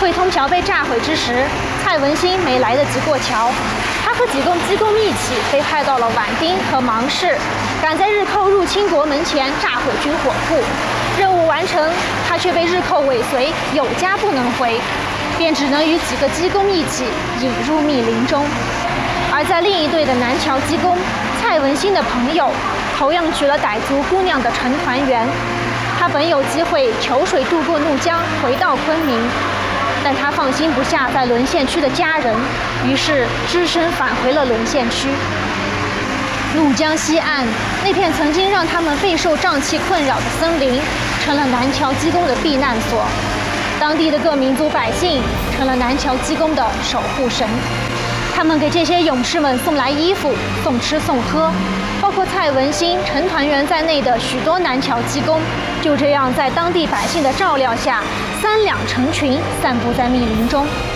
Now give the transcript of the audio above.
汇通桥被炸毁之时，蔡文兴没来得及过桥，他和几公一起被派到了畹町和芒市，赶在日寇入侵国门前炸毁军火库。任务完成，他却被日寇尾随，有家不能回，便只能与几个鸡公一起引入密林中。而在另一队的南桥鸡公，蔡文兴的朋友投养娶了傣族姑娘的陈团圆。他本有机会裘水渡过怒江，回到昆明，但他放心不下在沦陷区的家人，于是只身返回了沦陷区。怒江西岸那片曾经让他们备受瘴气困扰的森林，成了南桥鸡公的避难所。当地的各民族百姓成了南桥鸡公的守护神。他们给这些勇士们送来衣服、送吃送喝，包括蔡文兴、陈团圆在内的许多南桥鸡公，就这样在当地百姓的照料下，3两成群散布在密林中。